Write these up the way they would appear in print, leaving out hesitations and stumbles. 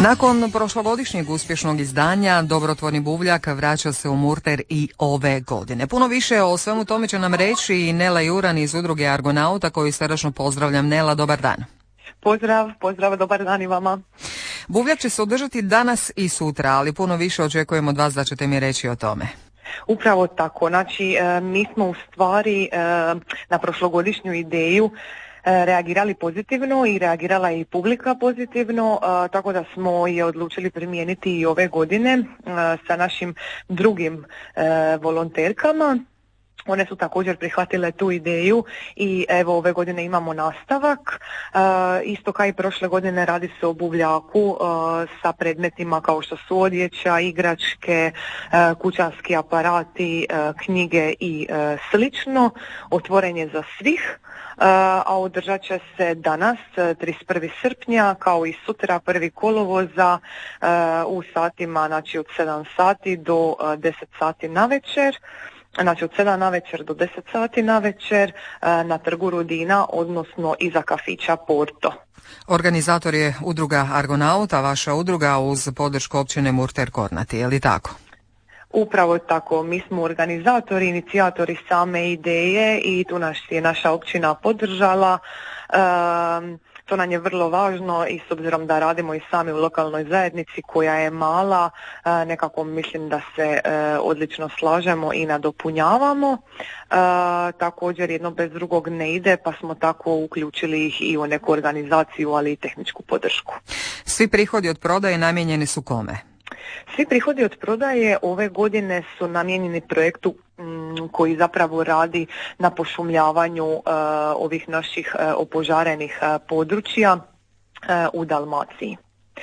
Nakon prošlogodišnjeg uspješnog izdanja, dobrotvorni buvljak vraća se u Murter i ove godine. Puno više o svemu tome će nam reći i Nela Juran iz udruge Argonauta, koju srdačno pozdravljam. Nela, dobar dan. Pozdrav, dobar dan i vama. Buvljak će se održati danas i sutra, ali puno više očekujem od vas da ćete mi reći o tome. Upravo tako, znači mi smo u stvari na prošlogodišnju ideju reagirali pozitivno i reagirala je i publika pozitivno, tako da smo je odlučili primijeniti i ove godine sa našim drugim volonterkama. One su također prihvatile tu ideju i evo ove godine imamo nastavak. Isto kao i prošle godine radi se o buvljaku sa predmetima kao što su odjeća, igračke, kućanski aparati, knjige i slično. Otvoren je za svih, a održat će se danas 31. srpnja kao i sutra 1. kolovoza u satima, znači od 7 sati do 10 sati navečer. Znači od 7 navečer do 10 sati navečer na trgu Rudina, odnosno iza kafića Porto. Organizator je udruga Argonauta, vaša udruga uz podršku općine Murter Kornati, je li tako? Upravo tako, mi smo organizatori, inicijatori same ideje i tu nas je naša općina podržala. To nam je vrlo važno i s obzirom da radimo i sami u lokalnoj zajednici koja je mala, nekako mislim da se odlično slažemo i nadopunjavamo. Također jedno bez drugog ne ide, pa smo tako uključili ih i u neku organizaciju, ali i tehničku podršku. Svi prihodi od prodaje namijenjeni su kome? Svi prihodi od prodaje ove godine su namijenjeni projektu koji zapravo radi na pošumljavanju ovih naših opožarenih područja u Dalmaciji.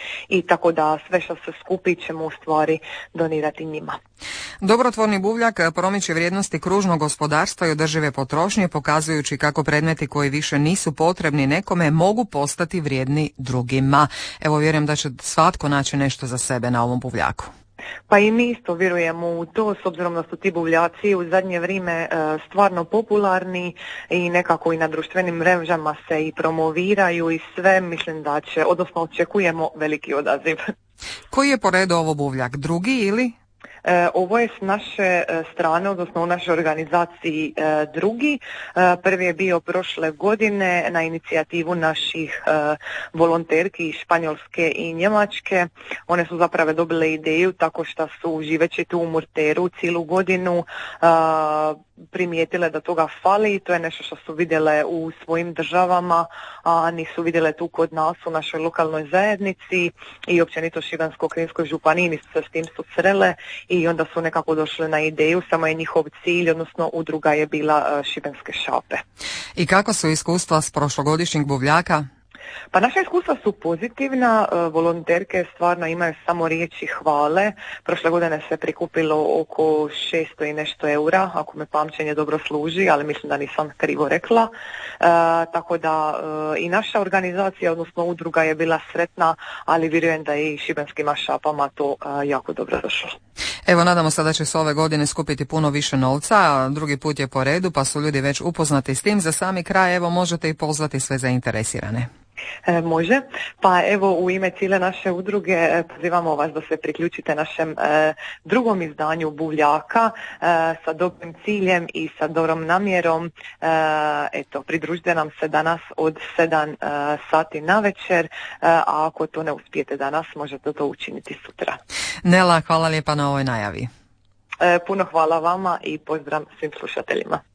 I tako da sve što se skupi ćemo u stvari donirati njima. Dobrotvorni buvljak promiče vrijednosti kružnog gospodarstva i održive potrošnje, pokazujući kako predmeti koji više nisu potrebni nekome mogu postati vrijedni drugima. Evo, vjerujem da će svatko naći nešto za sebe na ovom buvljaku. Pa i mi isto vjerujemo u to, s obzirom da su ti buvljaci u zadnje vrijeme stvarno popularni i nekako i na društvenim mrežama se i promoviraju i sve, mislim da će, odnosno očekujemo veliki odaziv. Koji je po redu ovo buvljak? Drugi ili? Ovo je s naše strane, odnosno u našoj organizaciji drugi. Prvi je bio prošle godine na inicijativu naših volonterki iz Španjolske i Njemačke. One su zapravo dobile ideju tako što su živeći tu u Murteru cijelu godinu primijetile da toga fali i to je nešto što su vidjele u svojim državama, a nisu vidjele tu kod nas u našoj lokalnoj zajednici i općenito Šibensko-kninskoj županiji su se s tim susrele i onda su nekako došle na ideju, samo je njihov cilj, odnosno udruga je bila Šibenske šape. I kako su iskustva s prošlogodišnjeg buvljaka? Pa naša iskustva su pozitivna, volonterke stvarno imaju samo riječi hvale. Prošle godine se prikupilo oko 600 i nešto eura, ako me pamćenje dobro služi, ali mislim da nisam krivo rekla. Tako da i naša organizacija, odnosno udruga je bila sretna, ali vjerujem da je i šibenskim šapama to jako dobro došlo. Evo, nadamo se da će se ove godine skupiti puno više novca, a drugi put je po redu, pa su ljudi već upoznati s tim. Za sami kraj, evo, možete i pozvati sve zainteresirane. Može, pa evo u ime cijele naše udruge pozivamo vas da se priključite našem drugom izdanju buvljaka sa dobrim ciljem i sa dobrom namjerom. Eto, pridružite nam se danas od 7 sati navečer, a ako to ne uspijete danas, možete to učiniti sutra. Nela, hvala lijepa na ovoj najavi. Puno hvala vama i pozdrav svim slušateljima.